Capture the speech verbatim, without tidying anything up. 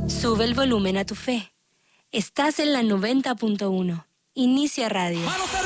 Sube el volumen a tu fe. Estás en la noventa punto uno. Inicia Radio. ¡Manos